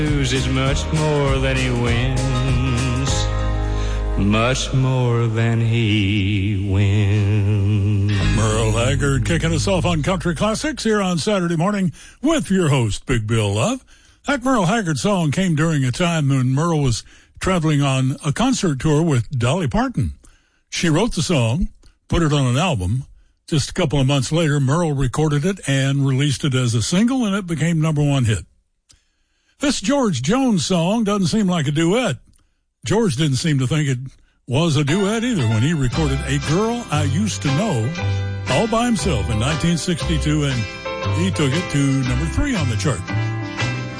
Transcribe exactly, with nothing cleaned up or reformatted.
loses much more than he wins, much more than he wins. Merle Haggard kicking us off on Country Classics here on Saturday morning with your host, Big Bill Love. That Merle Haggard song came during a time when Merle was traveling on a concert tour with Dolly Parton. She wrote the song, put it on an album. Just a couple of months later, Merle recorded it and released it as a single, and it became number one hit. This George Jones song doesn't seem like a duet. George didn't seem to think it was a duet either when he recorded A Girl I Used to Know all by himself in nineteen sixty-two, and he took it to number three on the chart.